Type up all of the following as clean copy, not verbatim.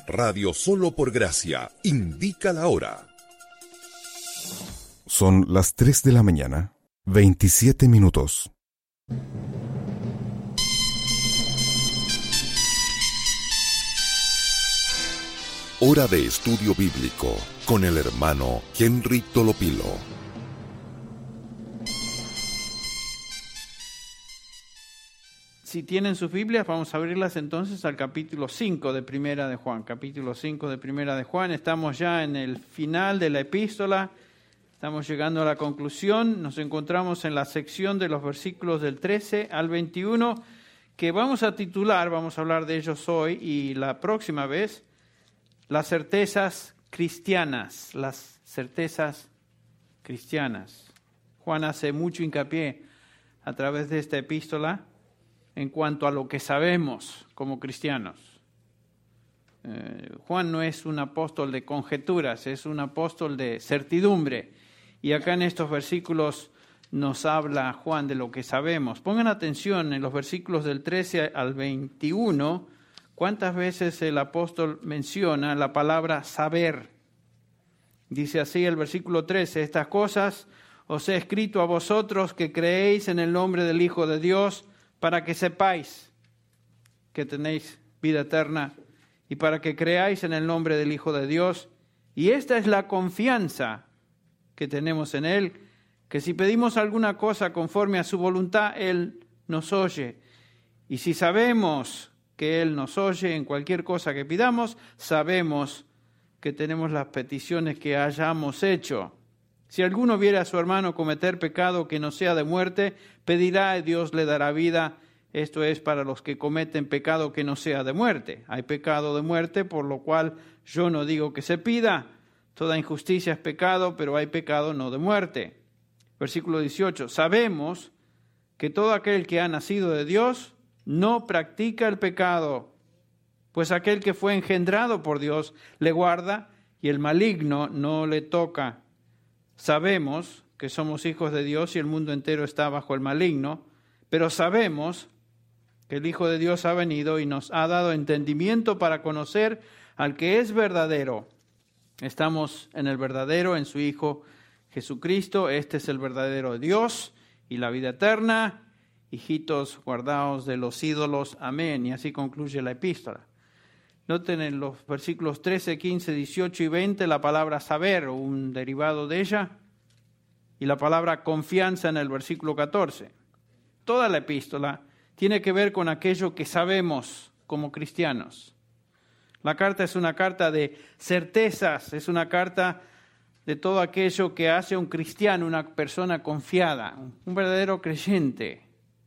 Radio Solo por Gracia indica la hora. Son las 3 de la mañana, 27 minutos. Hora de estudio bíblico con el hermano Henry Tolopilo. Si tienen sus Biblias, vamos a abrirlas entonces al capítulo 5 de Primera de Juan. Capítulo 5 de Primera de Juan. Estamos ya en el final de la epístola. Estamos llegando a la conclusión. Nos encontramos en la sección de los versículos del 13 al 21, que vamos a titular, vamos a hablar de ellos hoy y la próxima vez, las certezas cristianas. Las certezas cristianas. Juan hace mucho hincapié a través de esta epístola en cuanto a lo que sabemos como cristianos. Juan no es un apóstol de conjeturas, es un apóstol de certidumbre. Y acá en estos versículos nos habla Juan de lo que sabemos. Pongan atención en los versículos del 13 al 21, cuántas veces el apóstol menciona la palabra saber. Dice así el versículo 13, estas cosas os he escrito a vosotros que creéis en el nombre del Hijo de Dios, para que sepáis que tenéis vida eterna y para que creáis en el nombre del Hijo de Dios. Y esta es la confianza que tenemos en Él, que si pedimos alguna cosa conforme a su voluntad, Él nos oye. Y si sabemos que Él nos oye en cualquier cosa que pidamos, sabemos que tenemos las peticiones que hayamos hecho. Si alguno viere a su hermano cometer pecado que no sea de muerte, pedirá y Dios le dará vida. Esto es para los que cometen pecado que no sea de muerte. Hay pecado de muerte, por lo cual yo no digo que se pida. Toda injusticia es pecado, pero hay pecado no de muerte. Versículo 18. Sabemos que todo aquel que ha nacido de Dios no practica el pecado, pues aquel que fue engendrado por Dios le guarda y el maligno no le toca. Sabemos que somos hijos de Dios y el mundo entero está bajo el maligno, pero sabemos que el Hijo de Dios ha venido y nos ha dado entendimiento para conocer al que es verdadero. Estamos en el verdadero, en su Hijo Jesucristo. Este es el verdadero Dios y la vida eterna. Hijitos, guardaos de los ídolos. Amén. Y así concluye la epístola. Noten en los versículos 13, 15, 18 y 20 la palabra saber, o un derivado de ella, y la palabra confianza en el versículo 14. Toda la epístola tiene que ver con aquello que sabemos como cristianos. La carta es una carta de certezas, es una carta de todo aquello que hace un cristiano, una persona confiada, un verdadero creyente.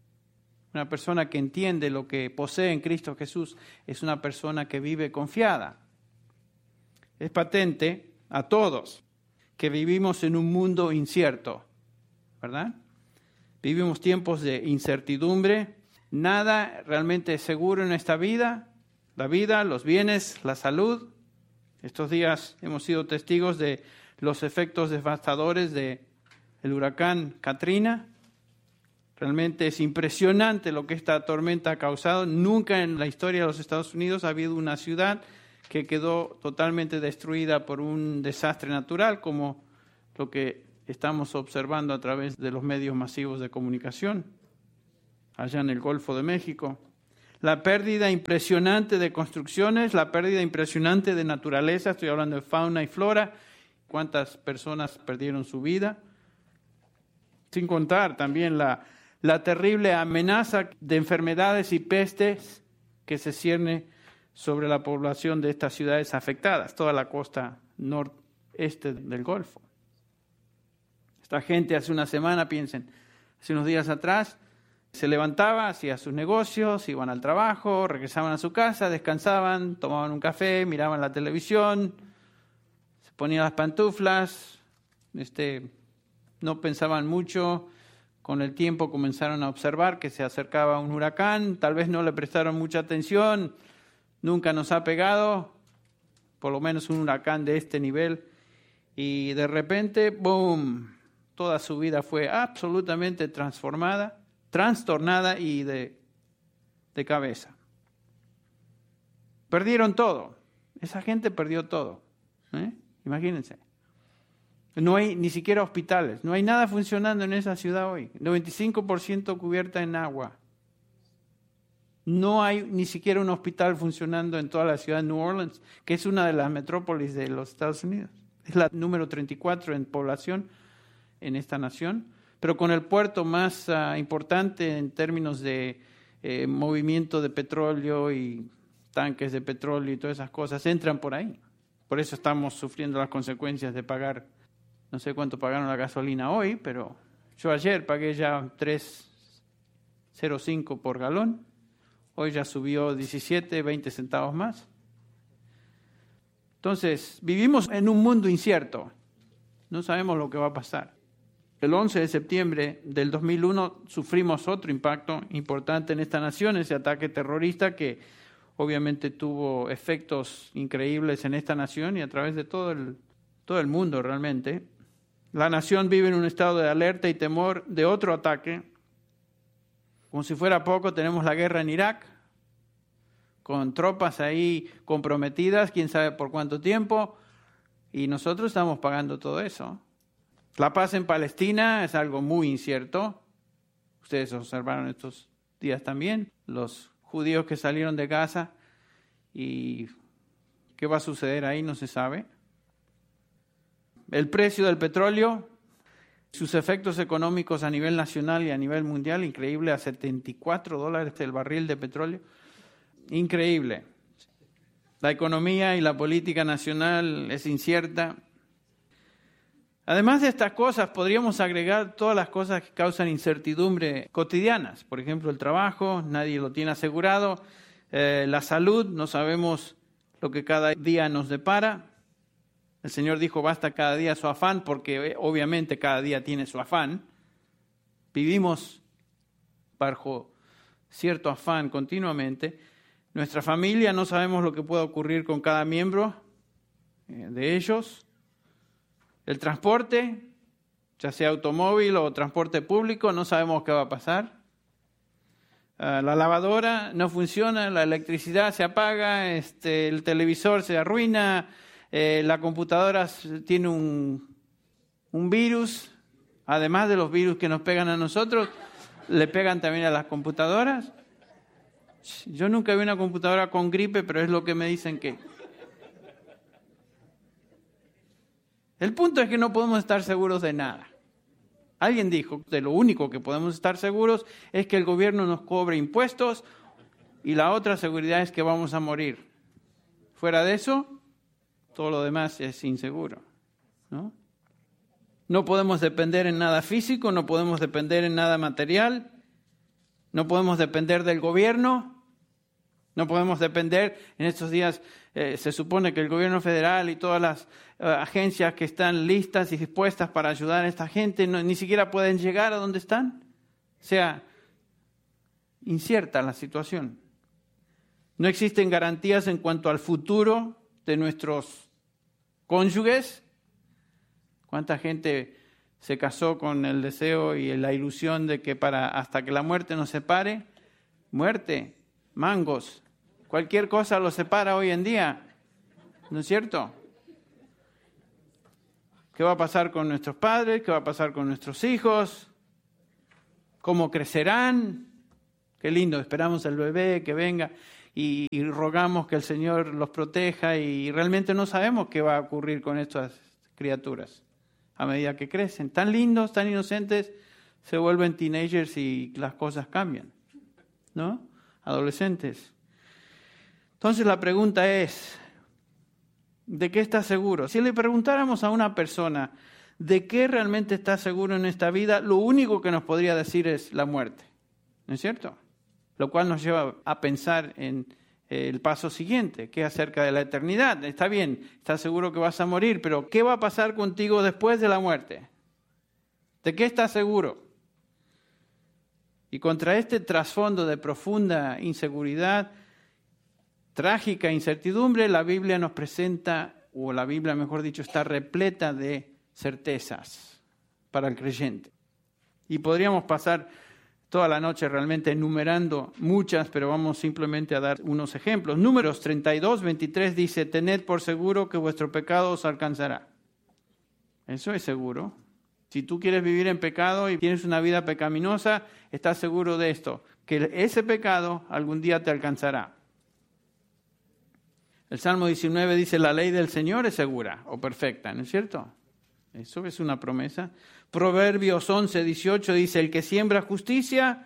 Una persona que entiende lo que posee en Cristo Jesús es una persona que vive confiada. Es patente a todos que vivimos en un mundo incierto, ¿verdad? Vivimos tiempos de incertidumbre. Nada realmente es seguro en esta vida. La vida, los bienes, la salud. Estos días hemos sido testigos de los efectos devastadores del huracán Katrina. Realmente es impresionante lo que esta tormenta ha causado. Nunca en la historia de los Estados Unidos ha habido una ciudad que quedó totalmente destruida por un desastre natural como lo que estamos observando a través de los medios masivos de comunicación allá en el Golfo de México. La pérdida impresionante de construcciones, la pérdida impresionante de naturaleza, estoy hablando de fauna y flora. ¿Cuántas personas perdieron su vida? Sin contar también la terrible amenaza de enfermedades y pestes que se cierne sobre la población de estas ciudades afectadas, toda la costa noreste del Golfo. Esta gente hace una semana, piensen, hace unos días atrás, se levantaba, hacía sus negocios, iban al trabajo, regresaban a su casa, descansaban, tomaban un café, miraban la televisión, se ponían las pantuflas, no pensaban mucho. Con el tiempo comenzaron a observar que se acercaba un huracán, tal vez no le prestaron mucha atención, nunca nos ha pegado, por lo menos un huracán de este nivel, y de repente, ¡boom!, toda su vida fue absolutamente transformada, trastornada y de cabeza. Perdieron todo. Esa gente perdió todo. Imagínense. No hay ni siquiera hospitales, no hay nada funcionando en esa ciudad hoy. 95% cubierta en agua. No hay ni siquiera un hospital funcionando en toda la ciudad de New Orleans, que es una de las metrópolis de los Estados Unidos. Es la número 34 en población en esta nación, pero con el puerto más importante en términos de movimiento de petróleo y tanques de petróleo y todas esas cosas, entran por ahí. Por eso estamos sufriendo las consecuencias de pagar, no sé cuánto pagaron la gasolina hoy, pero yo ayer pagué ya 3.05 por galón. Hoy ya subió 17, 20 centavos más. Entonces, vivimos en un mundo incierto. No sabemos lo que va a pasar. El 11 de septiembre del 2001 sufrimos otro impacto importante en esta nación, ese ataque terrorista que obviamente tuvo efectos increíbles en esta nación y a través de todo el mundo realmente. La nación vive en un estado de alerta y temor de otro ataque. Como si fuera poco, tenemos la guerra en Irak, con tropas ahí comprometidas, quién sabe por cuánto tiempo, y nosotros estamos pagando todo eso. La paz en Palestina es algo muy incierto. Ustedes observaron estos días también, los judíos que salieron de Gaza, y qué va a suceder ahí no se sabe. El precio del petróleo, sus efectos económicos a nivel nacional y a nivel mundial, increíble, a $74 el barril de petróleo. Increíble. La economía y la política nacional es incierta. Además de estas cosas, podríamos agregar todas las cosas que causan incertidumbre cotidianas. Por ejemplo, el trabajo, nadie lo tiene asegurado. La salud, no sabemos lo que cada día nos depara. El Señor dijo, basta cada día su afán, porque obviamente cada día tiene su afán. Vivimos bajo cierto afán continuamente. Nuestra familia, no sabemos lo que pueda ocurrir con cada miembro de ellos. El transporte, ya sea automóvil o transporte público, no sabemos qué va a pasar. La lavadora no funciona, la electricidad se apaga, el televisor se arruina, la computadora tiene un virus, además de los virus que nos pegan a nosotros, le pegan también a las computadoras. Yo nunca vi una computadora con gripe, pero es lo que me dicen que... El punto es que no podemos estar seguros de nada. Alguien dijo que lo único que podemos estar seguros es que el gobierno nos cobre impuestos y la otra seguridad es que vamos a morir. Fuera de eso, todo lo demás es inseguro, ¿no? No podemos depender en nada físico, no podemos depender en nada material, no podemos depender del gobierno, no podemos depender, en estos días se supone que el gobierno federal y todas las agencias que están listas y dispuestas para ayudar a esta gente ni siquiera pueden llegar a donde están. O sea, incierta la situación. No existen garantías en cuanto al futuro de nuestros cónyuges. ¿Cuánta gente se casó con el deseo y la ilusión de que hasta que la muerte nos separe? Muerte, mangos, cualquier cosa los separa hoy en día, ¿no es cierto? ¿Qué va a pasar con nuestros padres? ¿Qué va a pasar con nuestros hijos? ¿Cómo crecerán? Qué lindo, esperamos el bebé que venga y rogamos que el Señor los proteja y realmente no sabemos qué va a ocurrir con estas criaturas a medida que crecen. Tan lindos, tan inocentes, se vuelven teenagers y las cosas cambian, ¿no? Adolescentes. Entonces la pregunta es, ¿de qué estás seguro? Si le preguntáramos a una persona de qué realmente está seguro en esta vida, lo único que nos podría decir es la muerte, ¿no es cierto? Lo cual nos lleva a pensar en el paso siguiente, que es acerca de la eternidad. Está bien, estás seguro que vas a morir, pero ¿qué va a pasar contigo después de la muerte? ¿De qué estás seguro? Y contra este trasfondo de profunda inseguridad, trágica incertidumbre, la Biblia nos presenta, o la Biblia, mejor dicho, está repleta de certezas para el creyente. Y podríamos pasar toda la noche realmente enumerando muchas, pero vamos simplemente a dar unos ejemplos. Números 32:23 dice, tened por seguro que vuestro pecado os alcanzará. Eso es seguro. Si tú quieres vivir en pecado y tienes una vida pecaminosa, estás seguro de esto, que ese pecado algún día te alcanzará. El Salmo 19 dice, la ley del Señor es segura o perfecta, ¿no es cierto? Eso es una promesa. Proverbios 11:18 dice, el que siembra justicia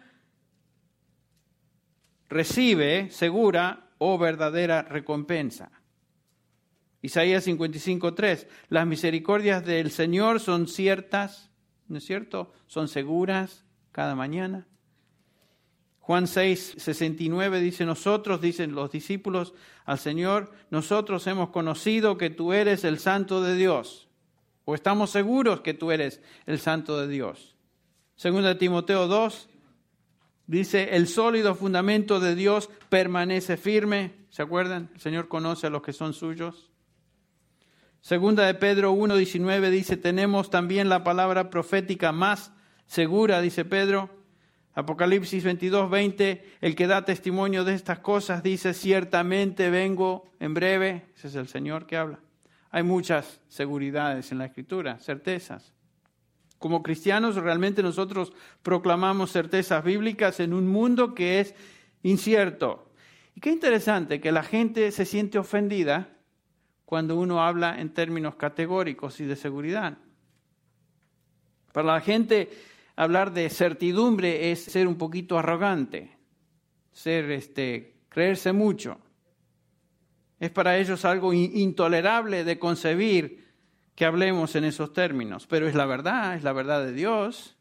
recibe segura o verdadera recompensa. Isaías 55:3, las misericordias del Señor son ciertas, ¿no es cierto? Son seguras cada mañana. Juan 6:69 dice, nosotros, dicen los discípulos al Señor, nosotros hemos conocido que tú eres el Santo de Dios. O estamos seguros que tú eres el Santo de Dios. Segunda de Timoteo 2 dice, el sólido fundamento de Dios permanece firme. ¿Se acuerdan? El Señor conoce a los que son suyos. Segunda de Pedro 1:19 dice, tenemos también la palabra profética más segura, dice Pedro. Apocalipsis 22:20, el que da testimonio de estas cosas dice, ciertamente vengo en breve. Ese es el Señor que habla. Hay muchas seguridades en la Escritura, certezas. Como cristianos, realmente nosotros proclamamos certezas bíblicas en un mundo que es incierto. Y qué interesante que la gente se siente ofendida cuando uno habla en términos categóricos y de seguridad. Para la gente, hablar de certidumbre es ser un poquito arrogante, creerse mucho. Es para ellos algo intolerable de concebir que hablemos en esos términos, pero es la verdad de Dios.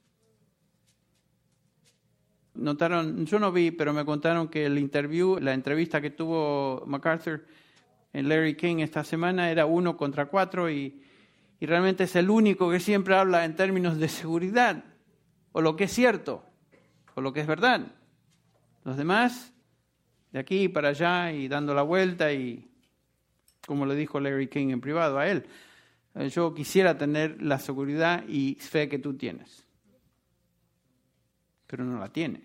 Notaron, yo no vi, pero me contaron que la entrevista que tuvo MacArthur en Larry King esta semana era 1 contra 4 y realmente es el único que siempre habla en términos de seguridad, o lo que es cierto, o lo que es verdad. Los demás, de aquí para allá y dando la vuelta y, como le dijo Larry King en privado a él, yo quisiera tener la seguridad y fe que tú tienes, pero no la tiene.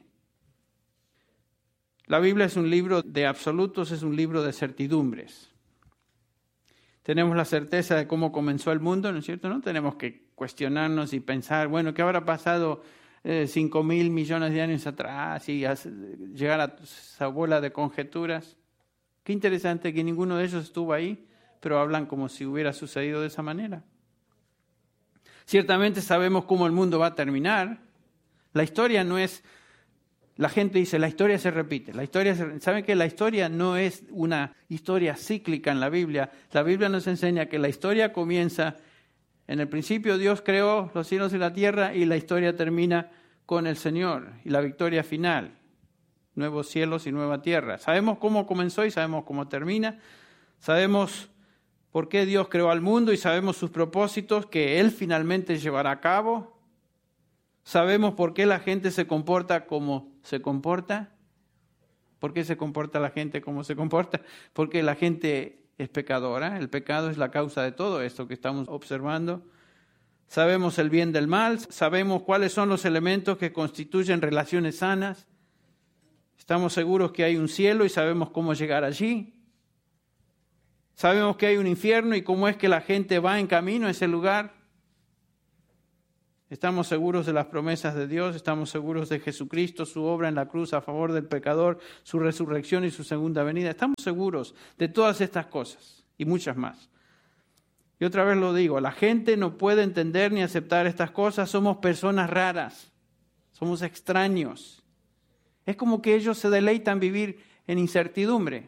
La Biblia es un libro de absolutos, es un libro de certidumbres. Tenemos la certeza de cómo comenzó el mundo, ¿no es cierto? No tenemos que cuestionarnos y pensar, bueno, ¿qué habrá pasado 5.000 millones de años atrás y llegar a esa bola de conjeturas? Qué interesante que ninguno de ellos estuvo ahí, pero hablan como si hubiera sucedido de esa manera. Ciertamente sabemos cómo el mundo va a terminar. La historia no es... La gente dice, la historia se repite. ¿Saben que la historia no es una historia cíclica en la Biblia? La Biblia nos enseña que la historia comienza, en el principio Dios creó los cielos y la tierra y la historia termina con el Señor y la victoria final. Nuevos cielos y nueva tierra. Sabemos cómo comenzó y sabemos cómo termina. Sabemos por qué Dios creó al mundo y sabemos sus propósitos que Él finalmente llevará a cabo. Sabemos por qué la gente se comporta como se comporta. ¿Por qué se comporta la gente como se comporta? Porque la gente es pecadora. El pecado es la causa de todo esto que estamos observando. Sabemos el bien del mal. Sabemos cuáles son los elementos que constituyen relaciones sanas. Estamos seguros que hay un cielo y sabemos cómo llegar allí. Sabemos que hay un infierno y cómo es que la gente va en camino a ese lugar. Estamos seguros de las promesas de Dios, estamos seguros de Jesucristo, su obra en la cruz a favor del pecador, su resurrección y su segunda venida. Estamos seguros de todas estas cosas y muchas más. Y otra vez lo digo, la gente no puede entender ni aceptar estas cosas, somos personas raras, somos extraños. Es como que ellos se deleitan vivir en incertidumbre.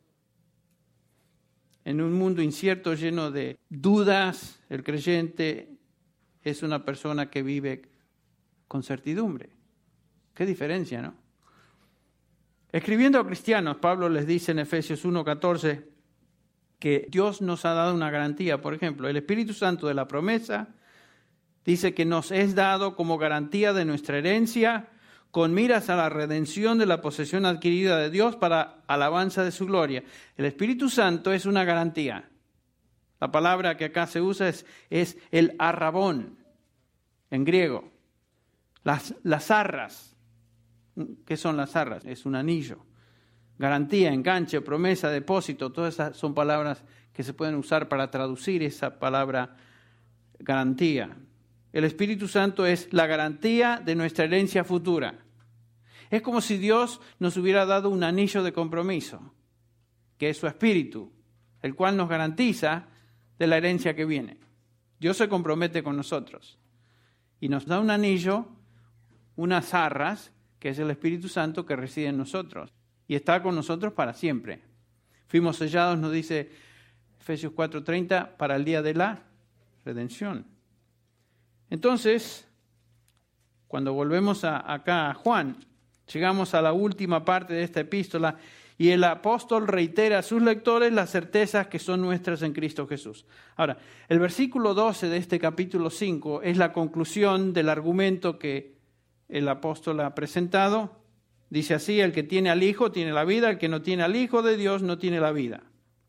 En un mundo incierto lleno de dudas, el creyente es una persona que vive con certidumbre. Qué diferencia, ¿no? Escribiendo a cristianos, Pablo les dice en Efesios 1:14 que Dios nos ha dado una garantía. Por ejemplo, el Espíritu Santo de la promesa dice que nos es dado como garantía de nuestra herencia con miras a la redención de la posesión adquirida de Dios para alabanza de su gloria. El Espíritu Santo es una garantía. La palabra que acá se usa es el arrabón, en griego. Las arras. ¿Qué son las arras? Es un anillo. Garantía, enganche, promesa, depósito, todas esas son palabras que se pueden usar para traducir esa palabra garantía. El Espíritu Santo es la garantía de nuestra herencia futura. Es como si Dios nos hubiera dado un anillo de compromiso, que es su Espíritu, el cual nos garantiza de la herencia que viene. Dios se compromete con nosotros y nos da un anillo, unas arras, que es el Espíritu Santo que reside en nosotros y está con nosotros para siempre. Fuimos sellados, nos dice Efesios 4:30, para el día de la redención. Entonces, cuando volvemos acá a Juan, llegamos a la última parte de esta epístola y el apóstol reitera a sus lectores las certezas que son nuestras en Cristo Jesús. Ahora, el versículo 12 de este capítulo 5 es la conclusión del argumento que el apóstol ha presentado. Dice así: el que tiene al Hijo tiene la vida, el que no tiene al Hijo de Dios no tiene la vida.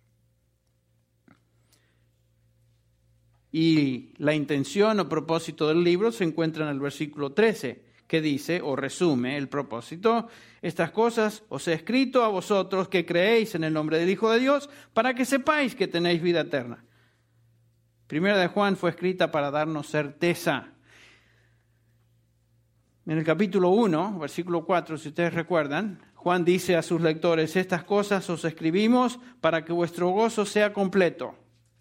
Y la intención o propósito del libro se encuentra en el versículo 13, que dice, o resume el propósito: estas cosas os he escrito a vosotros que creéis en el nombre del Hijo de Dios, para que sepáis que tenéis vida eterna. Primera de Juan fue escrita para darnos certeza. En el capítulo 1, versículo 4, si ustedes recuerdan, Juan dice a sus lectores: estas cosas os escribimos para que vuestro gozo sea completo.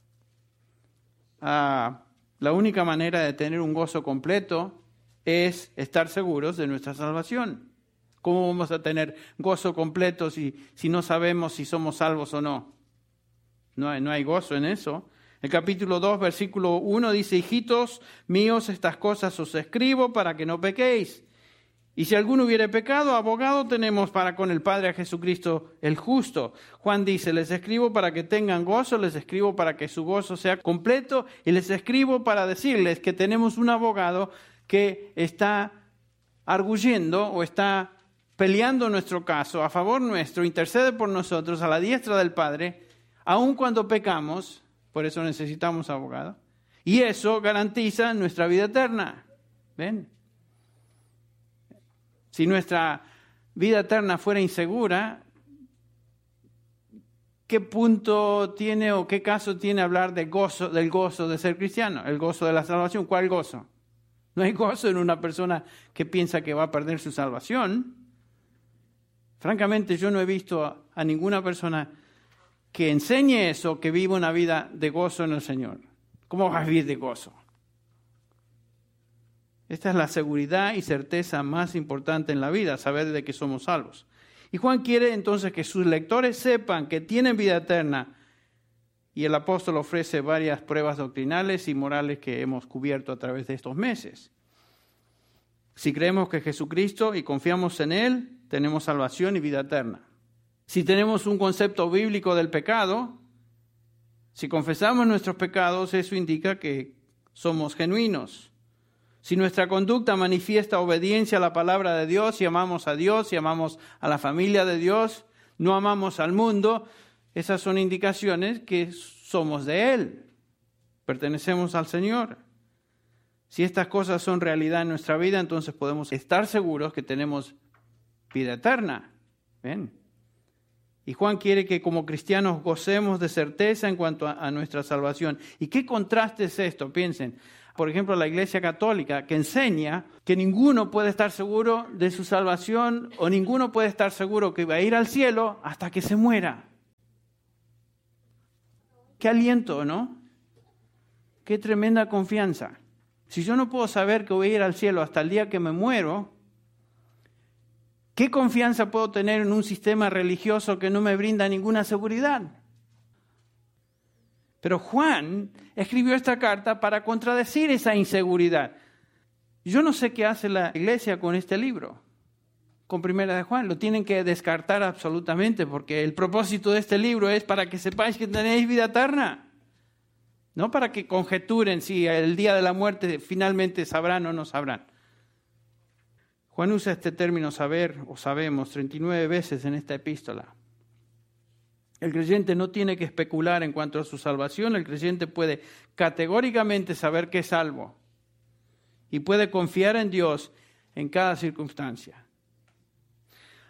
La única manera de tener un gozo completo es estar seguros de nuestra salvación. ¿Cómo vamos a tener gozo completo si no sabemos si somos salvos o no? No hay gozo en eso. El capítulo 2, versículo 1 dice: hijitos míos, estas cosas os escribo para que no pequéis. Y si alguno hubiere pecado, abogado tenemos para con el Padre a Jesucristo el justo. Juan dice: les escribo para que tengan gozo, les escribo para que su gozo sea completo, y les escribo para decirles que tenemos un abogado que está arguyendo o está peleando nuestro caso a favor nuestro, intercede por nosotros a la diestra del Padre, aun cuando pecamos. Por eso necesitamos abogado. Y eso garantiza nuestra vida eterna. ¿Ven? Si nuestra vida eterna fuera insegura, ¿qué punto tiene o qué caso tiene hablar del gozo de ser cristiano? El gozo de la salvación. ¿Cuál gozo? No hay gozo en una persona que piensa que va a perder su salvación. Francamente, yo no he visto a ninguna persona que enseñe eso, que viva una vida de gozo en el Señor. ¿Cómo vas a vivir de gozo? Esta es la seguridad y certeza más importante en la vida, saber de que somos salvos. Y Juan quiere entonces que sus lectores sepan que tienen vida eterna. Y el apóstol ofrece varias pruebas doctrinales y morales que hemos cubierto a través de estos meses. Si creemos que Jesucristo y confiamos en Él, tenemos salvación y vida eterna. Si tenemos un concepto bíblico del pecado, si confesamos nuestros pecados, eso indica que somos genuinos. Si nuestra conducta manifiesta obediencia a la palabra de Dios, si amamos a Dios, si amamos a la familia de Dios, no amamos al mundo, esas son indicaciones que somos de Él, pertenecemos al Señor. Si estas cosas son realidad en nuestra vida, entonces podemos estar seguros que tenemos vida eterna. ¿Ven? Y Juan quiere que como cristianos gocemos de certeza en cuanto a nuestra salvación. ¿Y qué contraste es esto? Piensen, por ejemplo, la Iglesia Católica, que enseña que ninguno puede estar seguro de su salvación o ninguno puede estar seguro que va a ir al cielo hasta que se muera. Qué aliento, ¿no? Qué tremenda confianza. Si yo no puedo saber que voy a ir al cielo hasta el día que me muero, ¿qué confianza puedo tener en un sistema religioso que no me brinda ninguna seguridad? Pero Juan escribió esta carta para contradecir esa inseguridad. Yo no sé qué hace la iglesia con este libro, con Primera de Juan. Lo tienen que descartar absolutamente, porque el propósito de este libro es para que sepáis que tenéis vida eterna. No para que conjeturen si el día de la muerte finalmente sabrán o no sabrán. Juan usa este término saber o sabemos 39 veces en esta epístola. El creyente no tiene que especular en cuanto a su salvación. El creyente puede categóricamente saber que es salvo y puede confiar en Dios en cada circunstancia.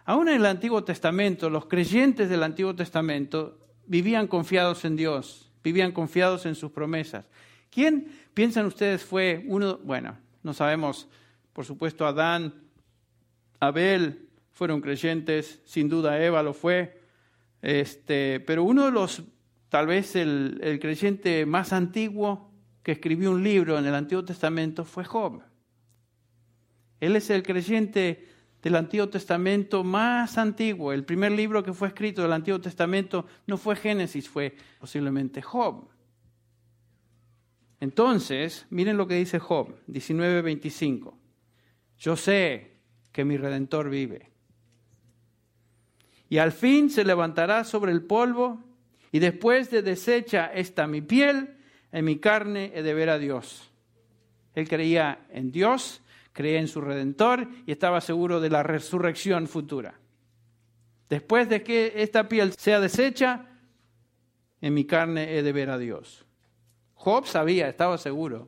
Aún en el Antiguo Testamento, los creyentes del Antiguo Testamento vivían confiados en Dios, vivían confiados en sus promesas. ¿Quién piensan ustedes fue uno? Bueno, no sabemos, por supuesto, Adán, Abel fueron creyentes, sin duda Eva lo fue, pero uno de los, tal vez el creyente más antiguo que escribió un libro en el Antiguo Testamento fue Job. Él es el creyente del Antiguo Testamento más antiguo. El primer libro que fue escrito del Antiguo Testamento no fue Génesis, fue posiblemente Job. Entonces, miren lo que dice Job, 19:25. Yo sé que mi Redentor vive. Y al fin se levantará sobre el polvo, y después de deshecha esta mi piel, en mi carne he de ver a Dios. Él creía en Dios, creía en su Redentor y estaba seguro de la resurrección futura. Después de que esta piel sea deshecha, en mi carne he de ver a Dios. Job sabía, estaba seguro.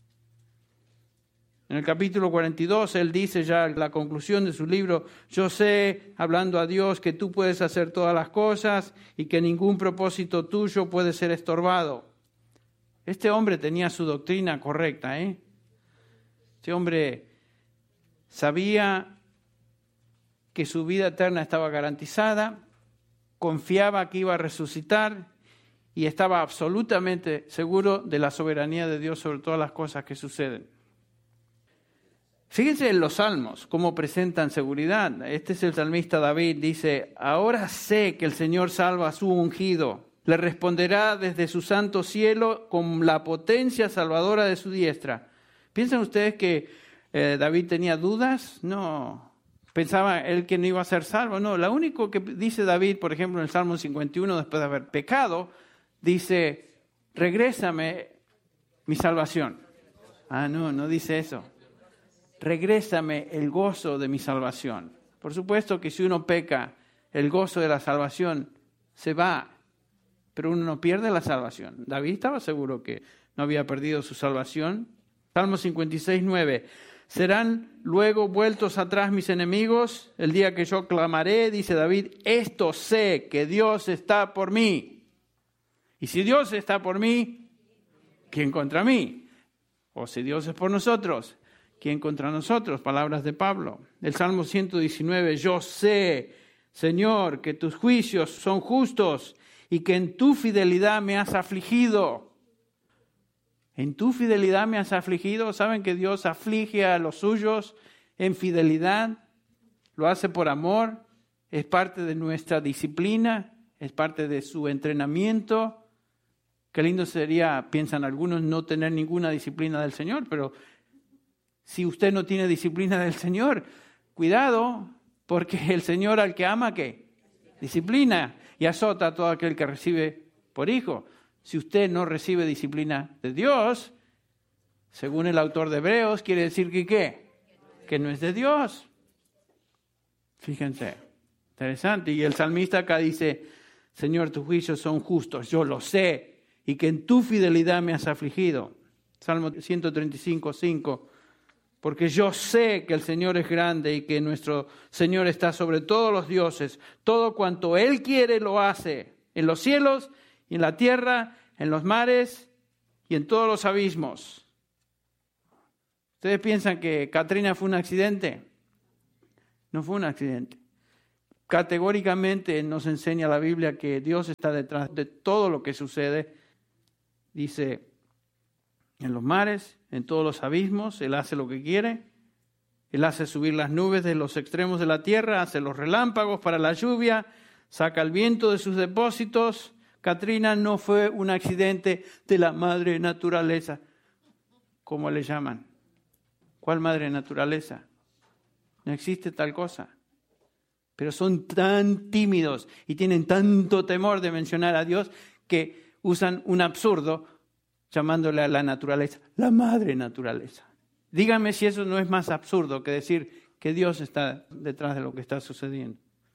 En el capítulo 42, él dice ya en la conclusión de su libro, yo sé, hablando a Dios, que tú puedes hacer todas las cosas y que ningún propósito tuyo puede ser estorbado. Este hombre tenía su doctrina correcta, Este hombre sabía que su vida eterna estaba garantizada, confiaba que iba a resucitar y estaba absolutamente seguro de la soberanía de Dios sobre todas las cosas que suceden. Fíjense en los salmos, cómo presentan seguridad. Este es el salmista David, dice, ahora sé que el Señor salva a su ungido. Le responderá desde su santo cielo con la potencia salvadora de su diestra. ¿Piensan ustedes que David tenía dudas? No. ¿Pensaba él que no iba a ser salvo? No. Lo único que dice David, por ejemplo, en el Salmo 51, después de haber pecado, dice, regrésame mi salvación. No dice eso. Regrésame el gozo de mi salvación. Por supuesto que si uno peca, el gozo de la salvación se va, pero uno no pierde la salvación. David estaba seguro que no había perdido su salvación. Salmo 56:9. Serán luego vueltos atrás mis enemigos el día que yo clamaré, dice David, esto sé que Dios está por mí. Y si Dios está por mí, ¿quién contra mí? O si Dios es por nosotros, ¿quién contra nosotros? Palabras de Pablo. El Salmo 119, yo sé, Señor, que tus juicios son justos y que en tu fidelidad me has afligido. En tu fidelidad me has afligido. ¿Saben que Dios aflige a los suyos en fidelidad? Lo hace por amor, es parte de nuestra disciplina, es parte de su entrenamiento. Qué lindo sería, piensan algunos, no tener ninguna disciplina del Señor, pero si usted no tiene disciplina del Señor, cuidado, porque el Señor al que ama, ¿qué? Disciplina y azota a todo aquel que recibe por hijo. Si usted no recibe disciplina de Dios, según el autor de Hebreos, quiere decir que ¿qué? Que no es de Dios. Fíjense, interesante. Y el salmista acá dice, Señor, tus juicios son justos, yo lo sé, y que en tu fidelidad me has afligido. Salmo 135:5. Porque yo sé que el Señor es grande y que nuestro Señor está sobre todos los dioses. Todo cuanto Él quiere lo hace, en los cielos y en la tierra, en los mares y en todos los abismos. ¿Ustedes piensan que Katrina fue un accidente? No fue un accidente. Categóricamente nos enseña la Biblia que Dios está detrás de todo lo que sucede. Dice, en los mares, en todos los abismos, Él hace lo que quiere. Él hace subir las nubes de los extremos de la tierra, hace los relámpagos para la lluvia, saca el viento de sus depósitos. Katrina no fue un accidente de la madre naturaleza, como le llaman. ¿Cuál madre naturaleza? No existe tal cosa. Pero son tan tímidos y tienen tanto temor de mencionar a Dios que usan un absurdo llamándole a la naturaleza, la madre naturaleza. Díganme si eso no es más absurdo que decir que Dios está detrás de lo que está sucediendo.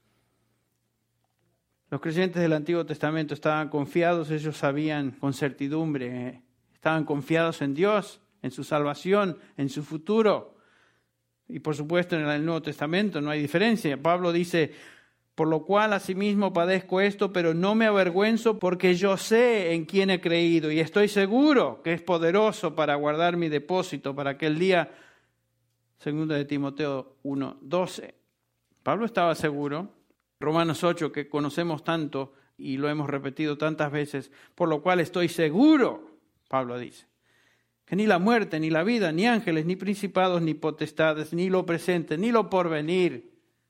Los creyentes del Antiguo Testamento estaban confiados, ellos sabían con certidumbre, estaban confiados en Dios, en su salvación, en su futuro. Y por supuesto en el Nuevo Testamento no hay diferencia. Pablo dice, por lo cual asimismo padezco esto, pero no me avergüenzo porque yo sé en quién he creído y estoy seguro que es poderoso para guardar mi depósito para aquel día. 2 de Timoteo 1:12. Pablo estaba seguro. Romanos 8, que conocemos tanto y lo hemos repetido tantas veces, por lo cual estoy seguro, Pablo dice, que ni la muerte, ni la vida, ni ángeles, ni principados, ni potestades, ni lo presente, ni lo porvenir,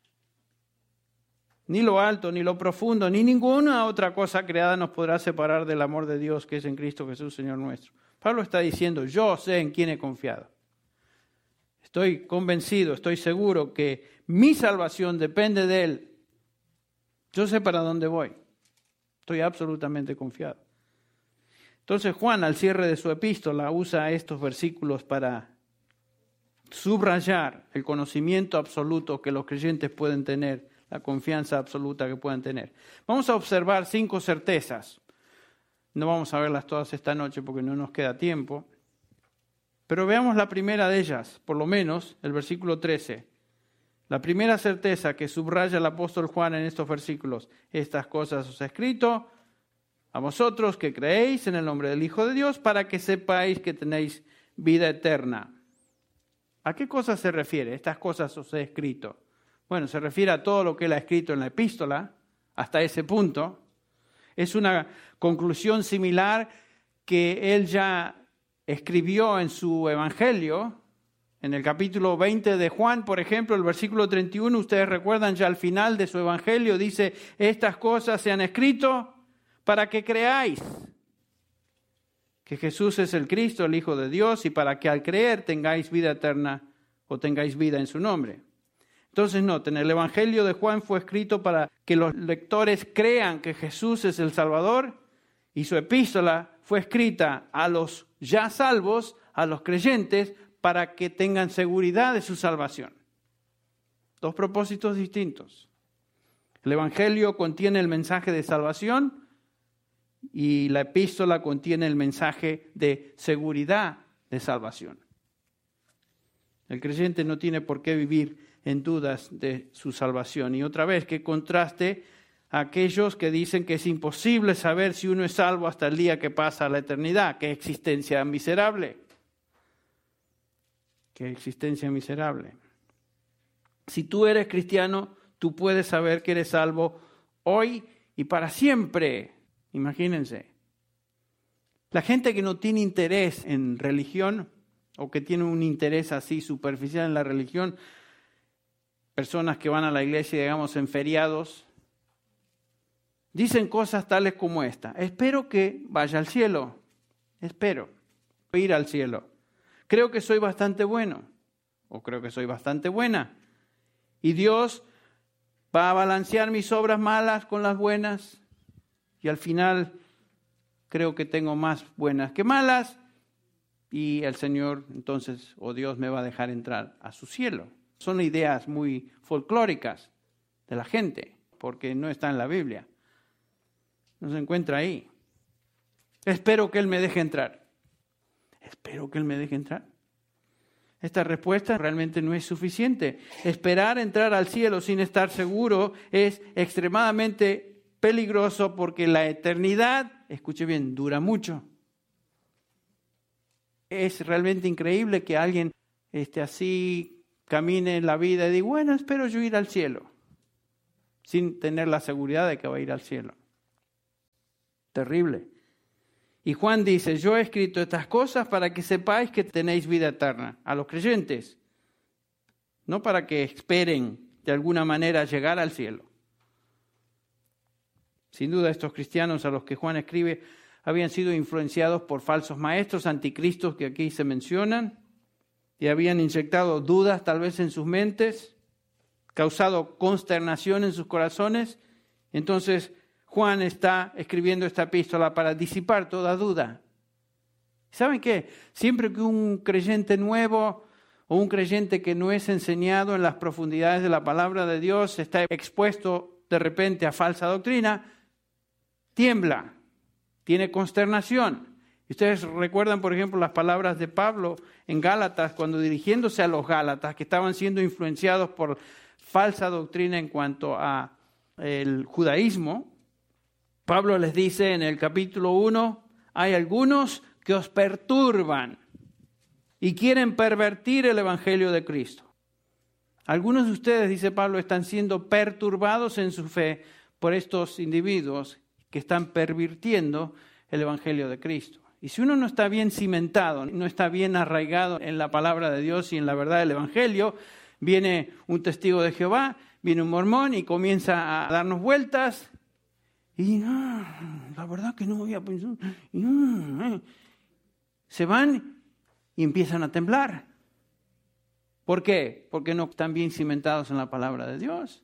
ni lo alto, ni lo profundo, ni ninguna otra cosa creada nos podrá separar del amor de Dios que es en Cristo Jesús, Señor nuestro. Pablo está diciendo, yo sé en quién he confiado. Estoy convencido, estoy seguro que mi salvación depende de Él. Yo sé para dónde voy. Estoy absolutamente confiado. Entonces Juan, al cierre de su epístola, usa estos versículos para subrayar el conocimiento absoluto que los creyentes pueden tener, la confianza absoluta que pueden tener. Vamos a observar 5 certezas. No vamos a verlas todas esta noche porque no nos queda tiempo. Pero veamos la primera de ellas, por lo menos el versículo 13. La primera certeza que subraya el apóstol Juan en estos versículos: estas cosas os he escrito a vosotros que creéis en el nombre del Hijo de Dios, para que sepáis que tenéis vida eterna. ¿A qué cosas se refiere? Estas cosas os he escrito. Bueno, se refiere a todo lo que él ha escrito en la epístola, hasta ese punto. Es una conclusión similar que él ya escribió en su evangelio. En el capítulo 20 de Juan, por ejemplo, el versículo 31, ustedes recuerdan ya al final de su evangelio, dice, estas cosas se han escrito para que creáis que Jesús es el Cristo, el Hijo de Dios, y para que al creer tengáis vida eterna o tengáis vida en su nombre. Entonces, noten, el evangelio de Juan fue escrito para que los lectores crean que Jesús es el Salvador, y su epístola fue escrita a los ya salvos, a los creyentes, para que tengan seguridad de su salvación. 2 propósitos distintos. El evangelio contiene el mensaje de salvación y la epístola contiene el mensaje de seguridad de salvación. El creyente no tiene por qué vivir en dudas de su salvación. Y otra vez, qué contraste a aquellos que dicen que es imposible saber si uno es salvo hasta el día que pasa a la eternidad. ¡Qué existencia miserable! ¡Qué existencia miserable! Si tú eres cristiano, tú puedes saber que eres salvo hoy y para siempre. Imagínense. La gente que no tiene interés en religión o que tiene un interés así superficial en la religión, personas que van a la iglesia, digamos, en feriados, dicen cosas tales como esta: espero que vaya al cielo, espero ir al cielo. Creo que soy bastante bueno o creo que soy bastante buena y Dios va a balancear mis obras malas con las buenas y al final creo que tengo más buenas que malas y el Señor entonces, o Dios, me va a dejar entrar a su cielo. Son ideas muy folclóricas de la gente porque no está en la Biblia. No se encuentra ahí. Espero que Él me deje entrar. Espero que Él me deje entrar. Esta respuesta realmente no es suficiente. Esperar entrar al cielo sin estar seguro es extremadamente peligroso porque la eternidad, escuche bien, dura mucho. Es realmente increíble que alguien así camine en la vida y diga, bueno, espero yo ir al cielo, sin tener la seguridad de que va a ir al cielo. Terrible. Y Juan dice, yo he escrito estas cosas para que sepáis que tenéis vida eterna, a los creyentes, no para que esperen de alguna manera llegar al cielo. Sin duda estos cristianos a los que Juan escribe habían sido influenciados por falsos maestros, anticristos que aquí se mencionan, y habían inyectado dudas tal vez en sus mentes, causado consternación en sus corazones. Entonces Juan está escribiendo esta epístola para disipar toda duda. ¿Saben qué? Siempre que un creyente nuevo o un creyente que no es enseñado en las profundidades de la palabra de Dios está expuesto de repente a falsa doctrina, tiembla, tiene consternación. Ustedes recuerdan, por ejemplo, las palabras de Pablo en Gálatas, cuando dirigiéndose a los Gálatas, que estaban siendo influenciados por falsa doctrina en cuanto a el judaísmo. Pablo les dice en el capítulo 1, hay algunos que os perturban y quieren pervertir el evangelio de Cristo. Algunos de ustedes, dice Pablo, están siendo perturbados en su fe por estos individuos que están pervirtiendo el evangelio de Cristo. Y si uno no está bien cimentado, no está bien arraigado en la palabra de Dios y en la verdad del evangelio, viene un testigo de Jehová, viene un mormón y comienza a darnos vueltas. Y la verdad que no había pensado. Se van y empiezan a temblar. ¿Por qué? Porque no están bien cimentados en la palabra de Dios.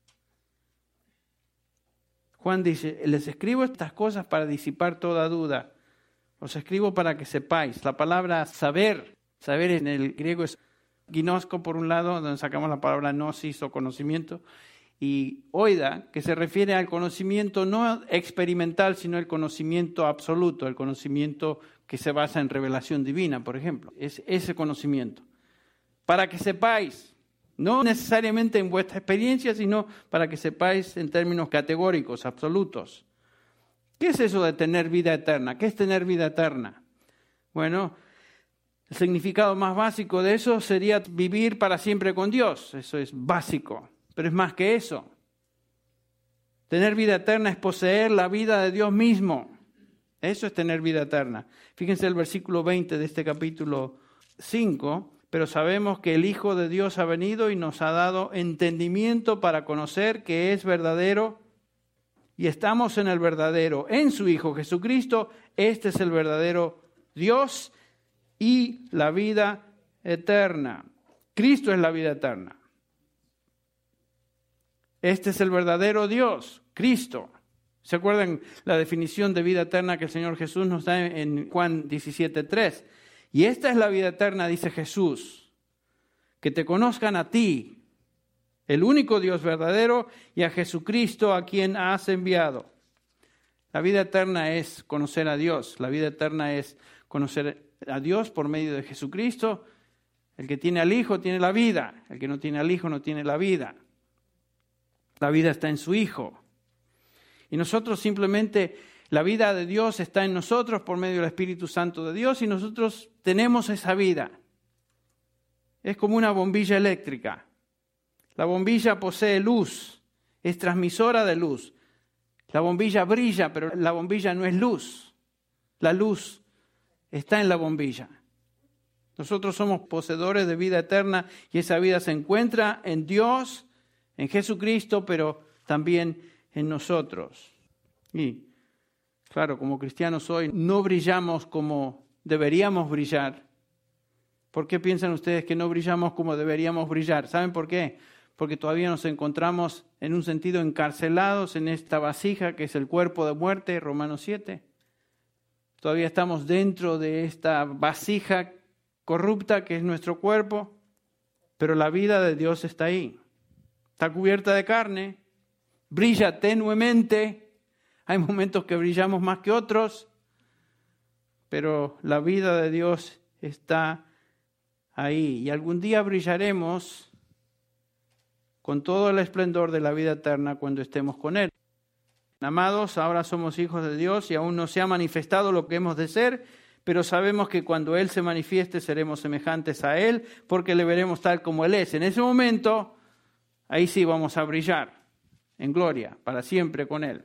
Juan dice, les escribo estas cosas para disipar toda duda. Os escribo para que sepáis. La palabra saber en el griego es ginosko por un lado, donde sacamos la palabra gnosis o conocimiento, y oida, que se refiere al conocimiento no experimental, sino el conocimiento absoluto, el conocimiento que se basa en revelación divina, por ejemplo. Es ese conocimiento. Para que sepáis, no necesariamente en vuestra experiencia, sino para que sepáis en términos categóricos, absolutos. ¿Qué es eso de tener vida eterna? ¿Qué es tener vida eterna? Bueno, el significado más básico de eso sería vivir para siempre con Dios. Eso es básico, pero es más que eso. Tener vida eterna es poseer la vida de Dios mismo. Eso es tener vida eterna. Fíjense el versículo 20 de este capítulo 5. Pero sabemos que el Hijo de Dios ha venido y nos ha dado entendimiento para conocer que es verdadero y estamos en el verdadero, en su Hijo Jesucristo. Este es el verdadero Dios y la vida eterna. Cristo es la vida eterna. Este es el verdadero Dios, Cristo. ¿Se acuerdan la definición de vida eterna que el Señor Jesús nos da en Juan 17:3? Y esta es la vida eterna, dice Jesús, que te conozcan a ti, el único Dios verdadero, y a Jesucristo a quien has enviado. La vida eterna es conocer a Dios, la vida eterna es conocer a Dios por medio de Jesucristo. El que tiene al Hijo tiene la vida, el que no tiene al Hijo no tiene la vida. La vida está en su Hijo. Y nosotros simplemente, la vida de Dios está en nosotros por medio del Espíritu Santo de Dios y nosotros tenemos esa vida. Es como una bombilla eléctrica. La bombilla posee luz, es transmisora de luz. La bombilla brilla, pero la bombilla no es luz. La luz está en la bombilla. Nosotros somos poseedores de vida eterna y esa vida se encuentra en Dios, en Jesucristo, pero también en nosotros. Y claro, como cristianos hoy no brillamos como deberíamos brillar. ¿Por qué piensan ustedes que no brillamos como deberíamos brillar? ¿Saben por qué? Porque todavía nos encontramos en un sentido encarcelados en esta vasija que es el cuerpo de muerte, Romanos 7. Todavía estamos dentro de esta vasija corrupta que es nuestro cuerpo, pero la vida de Dios está ahí. Está cubierta de carne, brilla tenuemente. Hay momentos que brillamos más que otros, pero la vida de Dios está ahí. Y algún día brillaremos con todo el esplendor de la vida eterna cuando estemos con Él. Amados, ahora somos hijos de Dios y aún no se ha manifestado lo que hemos de ser, pero sabemos que cuando Él se manifieste seremos semejantes a Él, porque le veremos tal como Él es. En ese momento, ahí sí vamos a brillar en gloria, para siempre con Él.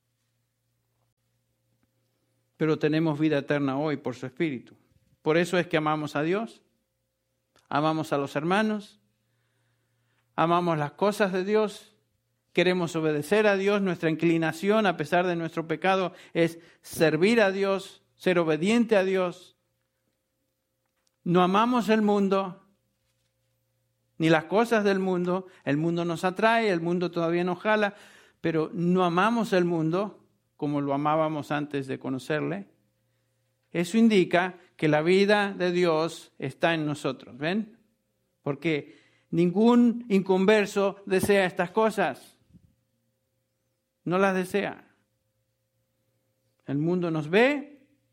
Pero tenemos vida eterna hoy por su Espíritu. Por eso es que amamos a Dios, amamos a los hermanos, amamos las cosas de Dios, queremos obedecer a Dios. Nuestra inclinación, a pesar de nuestro pecado, es servir a Dios, ser obediente a Dios. No amamos el mundo, ni las cosas del mundo. El mundo nos atrae, el mundo todavía nos jala, pero no amamos el mundo como lo amábamos antes de conocerle. Eso indica que la vida de Dios está en nosotros, ¿ven? Porque ningún inconverso desea estas cosas. No las desea. El mundo nos ve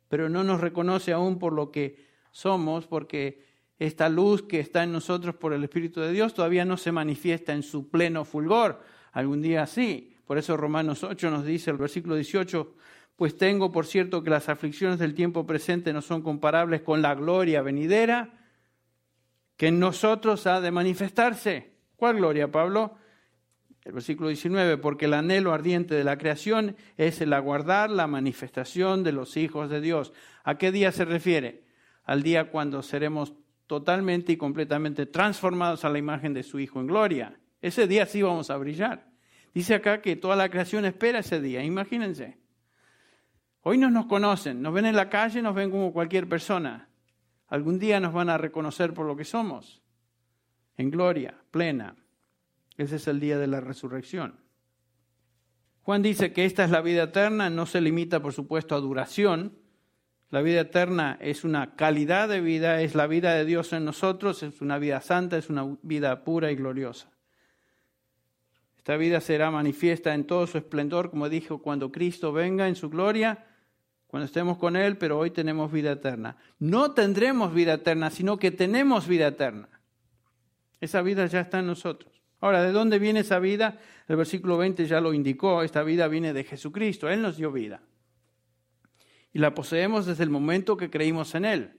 pero no nos reconoce aún por lo que somos, porque esta luz que está en nosotros por el Espíritu de Dios todavía no se manifiesta en su pleno fulgor. Algún día sí. Por eso Romanos 8 nos dice, el versículo 18, pues tengo por cierto que las aflicciones del tiempo presente no son comparables con la gloria venidera que en nosotros ha de manifestarse. ¿Cuál gloria, Pablo? El versículo 19, porque el anhelo ardiente de la creación es el aguardar la manifestación de los hijos de Dios. ¿A qué día se refiere? Al día cuando seremos totalmente y completamente transformados a la imagen de su Hijo en gloria. Ese día sí vamos a brillar. Dice acá que toda la creación espera ese día, imagínense. Hoy no nos conocen, nos ven en la calle, nos ven como cualquier persona. Algún día nos van a reconocer por lo que somos, en gloria plena. Ese es el día de la resurrección. Juan dice que esta es la vida eterna, no se limita por supuesto a duración. La vida eterna es una calidad de vida, es la vida de Dios en nosotros, es una vida santa, es una vida pura y gloriosa. Esta vida será manifiesta en todo su esplendor, como dijo, cuando Cristo venga en su gloria, cuando estemos con Él, pero hoy tenemos vida eterna. No tendremos vida eterna, sino que tenemos vida eterna. Esa vida ya está en nosotros. Ahora, ¿de dónde viene esa vida? El versículo 20 ya lo indicó, esta vida viene de Jesucristo, Él nos dio vida. Y la poseemos desde el momento que creímos en Él.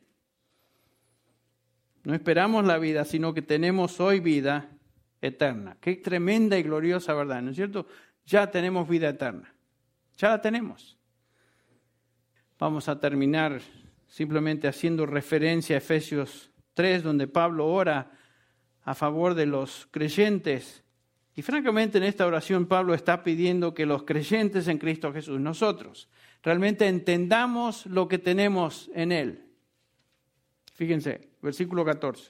No esperamos la vida, sino que tenemos hoy vida eterna. Qué tremenda y gloriosa verdad, ¿no es cierto? Ya tenemos vida eterna. Ya la tenemos. Vamos a terminar simplemente haciendo referencia a Efesios 3, donde Pablo ora a favor de los creyentes. Y francamente en esta oración Pablo está pidiendo que los creyentes en Cristo Jesús, nosotros, realmente entendamos lo que tenemos en Él. Fíjense, versículo 14.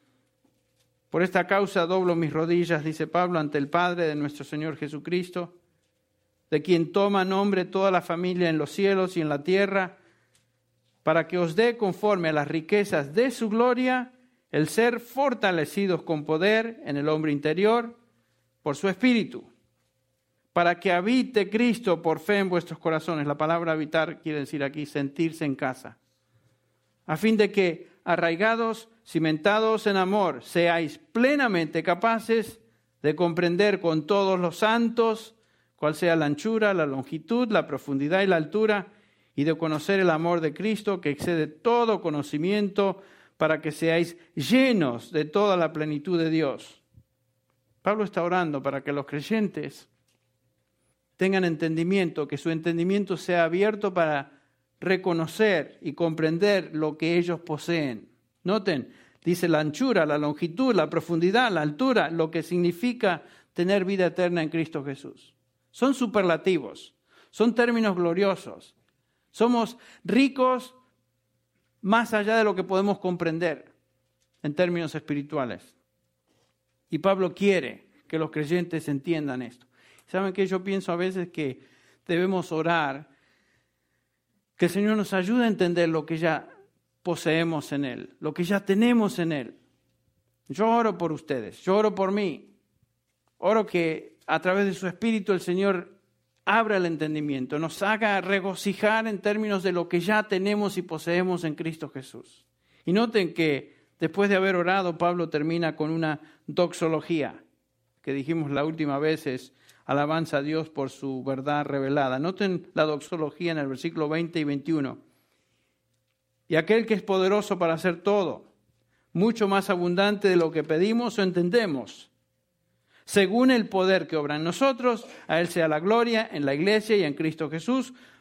Por esta causa doblo mis rodillas, dice Pablo, ante el Padre de nuestro Señor Jesucristo, de quien toma nombre toda la familia en los cielos y en la tierra, para que os dé conforme a las riquezas de su gloria el ser fortalecidos con poder en el hombre interior por su Espíritu, para que habite Cristo por fe en vuestros corazones. La palabra habitar quiere decir aquí sentirse en casa, a fin de que, arraigados, cimentados en amor, seáis plenamente capaces de comprender con todos los santos cuál sea la anchura, la longitud, la profundidad y la altura, y de conocer el amor de Cristo que excede todo conocimiento, para que seáis llenos de toda la plenitud de Dios. Pablo está orando para que los creyentes tengan entendimiento, que su entendimiento sea abierto para reconocer y comprender lo que ellos poseen. Noten, dice la anchura, la longitud, la profundidad, la altura, lo que significa tener vida eterna en Cristo Jesús. Son superlativos, son términos gloriosos. Somos ricos más allá de lo que podemos comprender en términos espirituales. Y Pablo quiere que los creyentes entiendan esto. ¿Saben qué? Yo pienso a veces que debemos orar, que el Señor nos ayude a entender lo que ya poseemos en Él, lo que ya tenemos en Él. Yo oro por ustedes, yo oro por mí. Oro que a través de su Espíritu el Señor abra el entendimiento, nos haga regocijar en términos de lo que ya tenemos y poseemos en Cristo Jesús. Y noten que después de haber orado, Pablo termina con una doxología, que dijimos la última vez es alabanza a Dios por su verdad revelada. Noten la doxología en el versículo 20 y 21. Y aquel que es poderoso para hacer todo, mucho más abundante de lo que pedimos o entendemos, según el poder que obra en nosotros, a Él sea la gloria en la Iglesia y en Cristo Jesús,